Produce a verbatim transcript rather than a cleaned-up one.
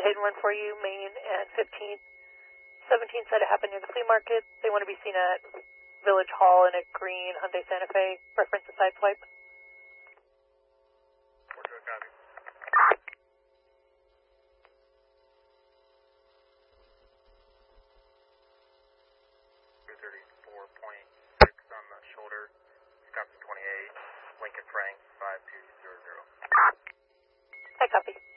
Hayden one for you, Main and fifteenth. seventeen said it happened near the flea market. They want to be seen at Village Hall in a green Hyundai Santa Fe. Reference a side swipe. four two, copy. two thirty-four point six on the shoulder. Wisconsin twenty-eight, Lincoln Frank, five two zero zero. I copy.